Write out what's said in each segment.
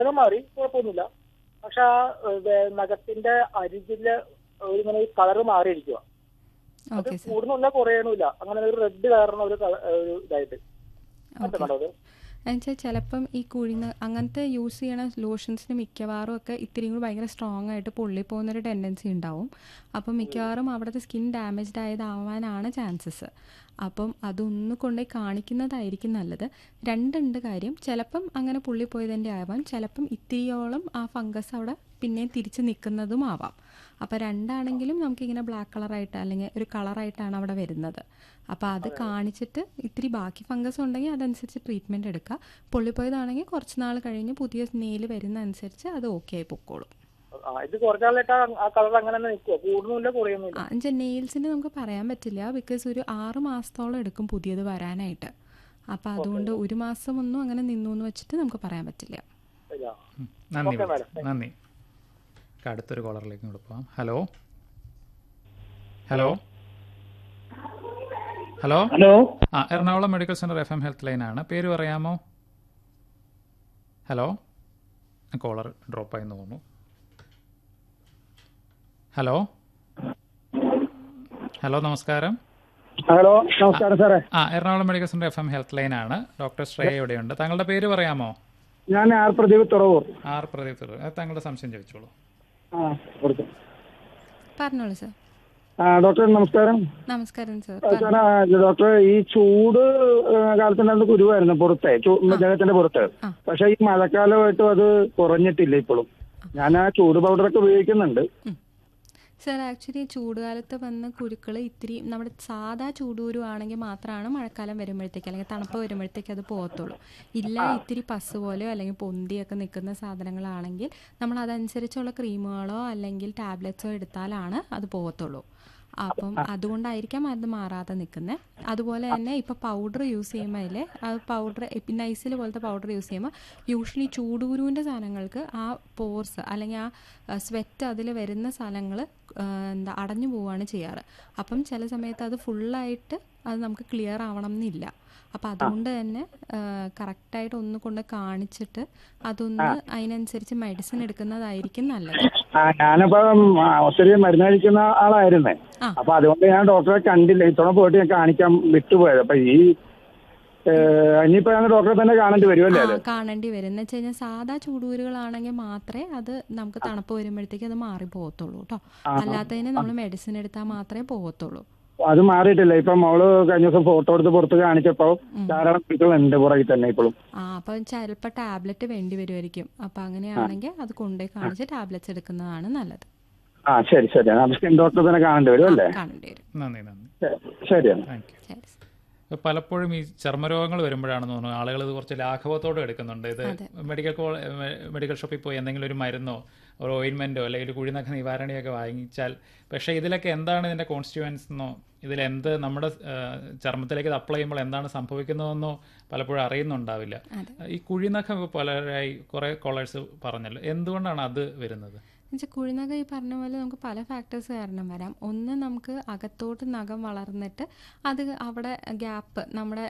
മാറി, കുഴപ്പമൊന്നുമില്ല. പക്ഷെ ആ നഖത്തിന്റെ അരികില് ഇങ്ങനെ കളറ് മാറിയിരിക്കുക. അത് കൂടുന്നില്ല, കുറയണില്ല. അങ്ങനെ ഒരു റെഡ് കളറിന് ഒരു ഇതായിട്ട് കണ്ടോ അത്? എന്നുവെച്ചാൽ ചിലപ്പം ഈ അങ്ങനത്തെ യൂസ് ചെയ്യണ ലോഷൻസിന് മിക്കവാറും ഒക്കെ ഇത്തിരി കൂടി ഭയങ്കര സ്ട്രോങ് ആയിട്ട് പൊള്ളിപ്പോകുന്നൊരു ടെൻഡൻസി ഉണ്ടാവും. അപ്പം മിക്കവാറും അവിടുത്തെ സ്കിൻ ഡാമേജ്ഡ് ആയതാവാനാണ് ചാൻസസ്. അപ്പം അതൊന്ന് കൊണ്ടുപോയി കാണിക്കുന്നതായിരിക്കും നല്ലത്. രണ്ടുണ്ട് കാര്യം, ചിലപ്പം അങ്ങനെ പൊള്ളിപ്പോയതിൻ്റെ ആവാം, ചിലപ്പം ഇത്തിരിയോളം ആ ഫംഗസ് അവിടെ പിന്നെയും തിരിച്ച് നിൽക്കുന്നതും ആവാം. അപ്പോൾ രണ്ടാണെങ്കിലും നമുക്കിങ്ങനെ ബ്ലാക്ക് കളറായിട്ട് അല്ലെങ്കിൽ ഒരു കളറായിട്ടാണ് അവിടെ വരുന്നത്. അപ്പോൾ അത് കാണിച്ചിട്ട് ഇത്തിരി ബാക്കി ഫംഗസ് ഉണ്ടെങ്കിൽ അതനുസരിച്ച് ട്രീറ്റ്മെൻറ്റ് എടുക്കുക. പൊള്ളിപ്പോയതാണെങ്കിൽ കുറച്ച് നാൾ കഴിഞ്ഞ് പുതിയ നെയിൽ വരുന്ന അനുസരിച്ച് അത് ഓക്കെ ആയി പൊക്കോളും. നെയിൽസിന് നമുക്ക് പറയാൻ പറ്റില്ല, ബിക്കോസ് ഒരു 6 മാസത്തോളം എടുക്കും പുതിയത് വരാനായിട്ട്. അപ്പം അതുകൊണ്ട് 1 മാസം ഒന്നും അങ്ങനെ നിന്നു എന്ന് വെച്ചിട്ട് നമുക്ക് പറയാൻ പറ്റില്ല. നന്ദി. അടുത്തൊരു കോളറിലേക്ക് കൊടുക്കാം. Hello hello hello hello Ernakulam medical centre FM health line ആണ്. പേര് പറയാമോ? ഹലോ, കോളർ ഡ്രോപ്പായി തോന്നുന്നു. ഹലോ ഹലോ നമസ്കാരം. ഹലോ നമസ്കാരം സാറേ. Ernakulam medical centre FM health line ആണ്. ഡോക്ടർ ശ്രേയ ഇവിടെയുണ്ട്. താങ്കളുടെ പേര് പറയാമോ? ഞാൻ ആർ പ്രദീപ് തുറവൂർ. താങ്കളുടെ സംശയം ചോദിച്ചോളൂ. പറഞ്ഞോളൂ സാർ. ഡോക്ടർ നമസ്കാരം. നമസ്കാരം സാർ. ഡോക്ടർ, ഈ ചൂട് കാലത്തുണ്ടായിരുന്ന കുരുവായിരുന്നു പുറത്തെ ദേഹത്തിന്റെ പുറത്ത്. പക്ഷെ ഈ മഴക്കാലമായിട്ടും അത് കുറഞ്ഞിട്ടില്ല ഇപ്പോഴും. ഞാൻ ആ ചൂട് പൗഡറൊക്കെ ഉപയോഗിക്കുന്നുണ്ട്. സാർ, ആക്ച്വലി ചൂടുകാലത്ത് വന്ന കുരുക്കൾ ഇത്തിരി നമ്മുടെ സാധാ ചൂടുകുരു ആണെങ്കിൽ മാത്രമാണ് മഴക്കാലം വരുമ്പോഴത്തേക്ക് അല്ലെങ്കിൽ തണുപ്പ് വരുമ്പോഴത്തേക്ക് അത് പോകത്തുള്ളൂ. ഇല്ല ഇത്തിരി പസ് പോലെയോ അല്ലെങ്കിൽ പൊന്തിയൊക്കെ നിൽക്കുന്ന സാധനങ്ങളാണെങ്കിൽ നമ്മൾ അതനുസരിച്ചുള്ള ക്രീമുകളോ അല്ലെങ്കിൽ ടാബ്ലറ്റ്സോ എടുത്താലാണ് അത് പോകത്തുള്ളൂ. അപ്പം അതുകൊണ്ടായിരിക്കാം അത് മാറാതെ നിൽക്കുന്നത്. അതുപോലെ തന്നെ ഇപ്പോൾ പൗഡർ യൂസ് ചെയ്യുമ്പോൾ അതിൽ പൗഡർ എപ്പിനൈസിൽ പോലത്തെ പൗഡർ യൂസ് ചെയ്യുമ്പോൾ യൂഷ്വലി ചൂടുകുരുവിൻ്റെ സാധനങ്ങൾക്ക് ആ പോർസ് അല്ലെങ്കിൽ ആ സ്വെറ്റ് അതിൽ വരുന്ന സാധനങ്ങൾ അടഞ്ഞു പോവുകയാണ് ചെയ്യാറ്. അപ്പം ചില സമയത്ത് അത് ഫുള്ളായിട്ട് അത് നമുക്ക് ക്ലിയർ ആവണം എന്നില്ല. അപ്പം അതുകൊണ്ട് തന്നെ കറക്റ്റായിട്ട് ഒന്ന് കൊണ്ട് കാണിച്ചിട്ട് അതൊന്ന് അതിനനുസരിച്ച് മെഡിസിൻ എടുക്കുന്നതായിരിക്കും നല്ലത്. ഞാനിപ്പം ഒത്തിരി മരുന്ന് കഴിക്കുന്ന ആളായിരുന്നേ. അപ്പൊ അതുകൊണ്ട് ഞാൻ ഡോക്ടറെ കണ്ടില്ല. ഇത്തവണ പോയിട്ട് ഞാൻ കാണിക്കാൻ വിട്ടുപോയത്. അപ്പൊ ഇനിയിപ്പോ ഡോക്ടറെ തന്നെ കാണേണ്ടി വരുമല്ലേ? കാണേണ്ടി വരും. എന്ന് വെച്ച് കഴിഞ്ഞാൽ സാധാ ചൂടുകുരുകളാണെങ്കിൽ മാത്രമേ അത് നമുക്ക് തണുപ്പ് വരുമ്പോഴത്തേക്ക് അത് മാറി പോകത്തുള്ളൂ കേട്ടോ. അല്ലാത്തതിന് നമ്മൾ മെഡിസിൻ എടുത്താൽ മാത്രമേ പോകത്തുള്ളൂ. അത് മാറിയിട്ടില്ല. ഇപ്പൊ മോള് കഴിഞ്ഞ ദിവസം ഫോട്ടോ എടുത്ത് പുറത്ത് കാണിച്ചപ്പോ ധാരാളം കുട്ടികളുണ്ട് പുറകിൽ തന്നെ ഇപ്പോഴും. അപ്പൊ ചിലപ്പോ ടാബ്ലറ്റ് വേണ്ടി വരുമായിരിക്കും. അപ്പൊ അങ്ങനെയാണെങ്കിൽ അത് കൊണ്ടുപോയി കാണിച്ച് ടാബ്ലറ്റ്സ് എടുക്കുന്നതാണ് നല്ലത്. ശരി ശരി. സ്കിൻ ഡോക്ടറെ തന്നെ കാണേണ്ടി വരും അല്ലേ? കാണേണ്ടി വരും. നന്ദി. ശരിയാണ്. പലപ്പോഴും ഈ ചർമ്മരോഗങ്ങൾ വരുമ്പോഴാണെന്ന് തോന്നുന്നു ആളുകൾ ഇത് കുറച്ച് ലാഘവത്തോടെ എടുക്കുന്നുണ്ട്. ഇത് മെഡിക്കൽ ഷോപ്പിൽ പോയി എന്തെങ്കിലും ഒരു മരുന്നോ ഒരു ഓയിൻമെന്റോ അല്ലെങ്കിൽ ഒരു കുഴിനഖ നിവാരണിയൊക്കെ വാങ്ങിച്ചാൽ, പക്ഷേ ഇതിലൊക്കെ എന്താണ് ഇതിന്റെ കോൺസ്റ്റിറ്റ്യുവൻസ് എന്നോ ഇതിലെന്ത് നമ്മുടെ ചർമ്മത്തിലേക്ക് ഇത് അപ്ലൈ ചെയ്യുമ്പോൾ എന്താണ് സംഭവിക്കുന്നതെന്നോ പലപ്പോഴും അറിയുന്നുണ്ടാവില്ല. ഈ കുഴിനഖം പലരായി കുറെ കോളേഴ്സ് പറഞ്ഞല്ലോ, എന്തുകൊണ്ടാണ് അത് വരുന്നത്? കുഴിനഖം ഈ പറഞ്ഞ പോലെ നമുക്ക് പല ഫാക്ടേഴ്സ് കാരണം വരാം. ഒന്ന്, നമുക്ക് അകത്തോട്ട് നഖം വളർന്നിട്ട് അത് അവിടെ ഗ്യാപ്പ് നമ്മുടെ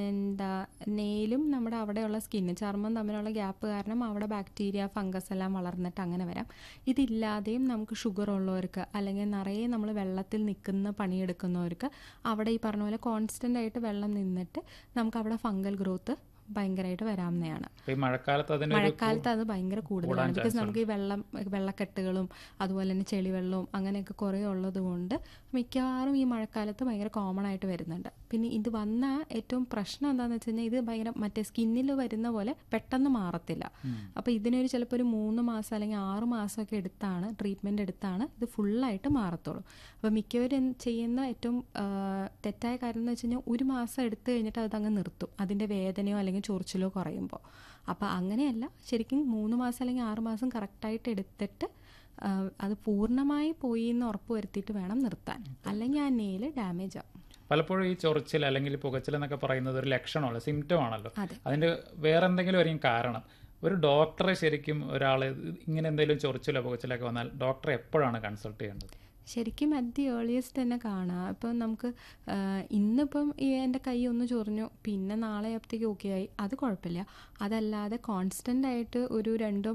നെയിലും നമ്മുടെ അവിടെയുള്ള സ്കിന്ന് ചർമ്മം തമ്മിലുള്ള ഗ്യാപ്പ് കാരണം അവിടെ ബാക്ടീരിയ ഫംഗസ് എല്ലാം വളർന്നിട്ട് അങ്ങനെ വരാം. ഇതില്ലാതെയും നമുക്ക് ഷുഗർ ഉള്ളവർക്ക് അല്ലെങ്കിൽ നിറയെ നമ്മൾ വെള്ളത്തിൽ നിൽക്കുന്ന പണിയെടുക്കുന്നവർക്ക് അവിടെ ഈ പറഞ്ഞ പോലെ കോൺസ്റ്റൻ്റ് ആയിട്ട് വെള്ളം നിന്നിട്ട് നമുക്ക് അവിടെ ഫംഗൽ ഗ്രോത്ത് ഭയങ്കരമായിട്ട് വരാവുന്നതാണ്. മഴക്കാലത്ത് അത് ഭയങ്കര കൂടുതലാണ്. ബിക്കോസ് നമുക്ക് ഈ വെള്ളക്കെട്ടുകളും അതുപോലെ തന്നെ ചെളിവെള്ളവും അങ്ങനെയൊക്കെ കുറേ ഉള്ളത് കൊണ്ട് മിക്കവാറും ഈ മഴക്കാലത്ത് ഭയങ്കര കോമൺ ആയിട്ട് വരുന്നുണ്ട്. പിന്നെ ഇത് വന്ന ഏറ്റവും പ്രശ്നം എന്താണെന്ന് വെച്ച് കഴിഞ്ഞാൽ ഇത് ഭയങ്കര മറ്റേ സ്കിന്നിൽ വരുന്ന പോലെ പെട്ടെന്ന് മാറത്തില്ല. അപ്പോൾ ഇതിനൊരു ചിലപ്പോൾ ഒരു 3 മാസം അല്ലെങ്കിൽ 6 മാസമൊക്കെ എടുത്താണ് ട്രീറ്റ്മെൻറ്റ് എടുത്താണ് ഇത് ഫുള്ളായിട്ട് മാറത്തുള്ളൂ. അപ്പോൾ മിക്കവരും ചെയ്യുന്ന ഏറ്റവും തെറ്റായ കാര്യം എന്ന് വെച്ച് കഴിഞ്ഞാൽ 1 മാസം എടുത്തു കഴിഞ്ഞിട്ട് അതങ്ങ് നിർത്തും, അതിൻ്റെ വേദനയോ അല്ലെങ്കിൽ ചൊറിച്ചിലോ കുറയുമ്പോൾ. അപ്പോൾ അങ്ങനെയല്ല, ശരിക്കും 3 മാസം അല്ലെങ്കിൽ 6 മാസം കറക്റ്റായിട്ട് എടുത്തിട്ട് അത് പൂർണ്ണമായി പോയി എന്ന് ഉറപ്പ് വരുത്തിയിട്ട് വേണം നിർത്താൻ, അല്ലെങ്കിൽ ആ നെയിൽ ഡാമേജ് ആവും. പലപ്പോഴും ഈ ചൊറിച്ചിൽ അല്ലെങ്കിൽ പുകച്ചിൽ എന്നൊക്കെ പറയുന്നത് ഒരു ലക്ഷണമല്ല, സിംറ്റം ആണല്ലോ. അതിൻ്റെ വേറെ എന്തെങ്കിലും ആയിരിക്കും കാരണം. ഒരു ഡോക്ടറെ ശരിക്കും ഒരാൾ ഇങ്ങനെ എന്തെങ്കിലും ചൊറിച്ചിലോ പുകച്ചിലൊക്കെ വന്നാൽ ഡോക്ടറെ എപ്പോഴാണ് കൺസൾട്ട് ചെയ്യേണ്ടത്? ശരിക്കും അറ്റ് ദി ഏർലിയസ്റ്റ് തന്നെ കാണാം. ഇപ്പം നമുക്ക് ഇന്നിപ്പം എൻ്റെ കൈ ഒന്ന് ചൊറിഞ്ഞു, പിന്നെ നാളെ ആയപ്പോഴത്തേക്ക് ഓക്കെ ആയി, അത് കുഴപ്പമില്ല. അതല്ലാതെ കോൺസ്റ്റൻ്റ് ആയിട്ട് ഒരു 2